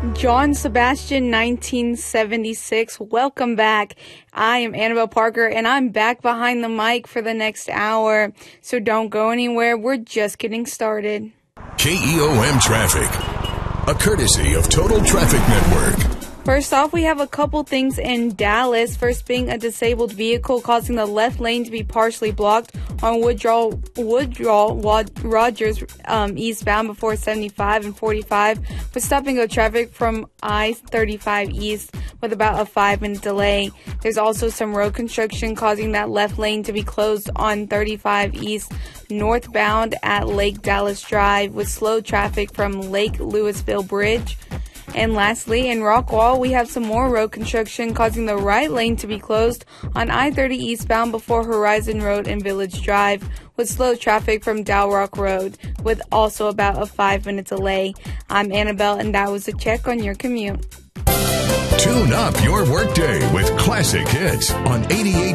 John Sebastian, 1976. Welcome back. I am Annabelle Parker, and I'm back behind the mic for the next hour. So don't go anywhere. We're just getting started. KEOM Traffic, a courtesy of Total Traffic Network. First off, we have a couple things in Dallas. First being a disabled vehicle causing the left lane to be partially blocked on Woodrow Rogers eastbound before 75 and 45, with stop-and-go traffic from I-35 east with about a 5-minute delay. There's also some road construction causing that left lane to be closed on 35 east northbound at Lake Dallas Drive with slow traffic from Lake Louisville Bridge. And lastly, in Rockwall, we have some more road construction causing the right lane to be closed on I-30 eastbound before Horizon Road and Village Drive with slow traffic from Dalrock Road with also about a 5-minute delay. I'm Annabelle, and that was a check on your commute. Tune up your workday with classic hits on 88.7